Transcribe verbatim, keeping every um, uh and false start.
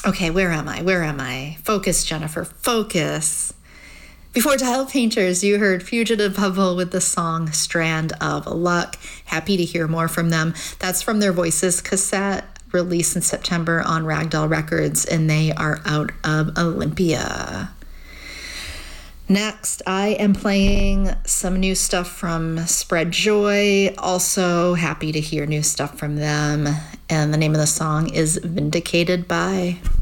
Okay, where am I? Where am I? Focus, Jennifer, focus. Before Dial Painters, you heard Fugitive Bubble with the song Strand of Luck. Happy to hear more from them. That's from their Voices cassette, released in September on Ragdoll Records, and they are out of Olympia. Next, I am playing some new stuff from Spread Joy. Also happy to hear new stuff from them. And the name of the song is Vindicated By.